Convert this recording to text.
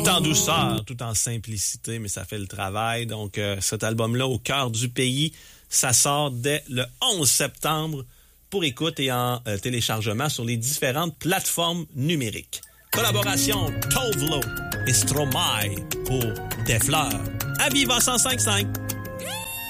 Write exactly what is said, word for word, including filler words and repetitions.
Tout en douceur, tout en simplicité, mais ça fait le travail. Donc, euh, cet album-là, Au cœur du pays, ça sort dès le onze septembre pour écoute et en euh, téléchargement sur les différentes plateformes numériques. Collaboration Tovlo et Stromae pour Des Fleurs. À Viva cent cinq virgule cinq.